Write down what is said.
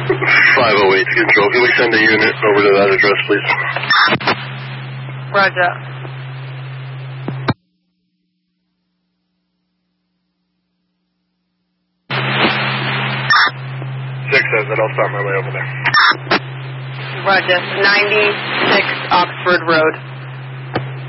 508 Control. Can we send a unit over to that address, please? Roger. 6 says that. I'll start my way over there. Roger. 96 Oxford Road.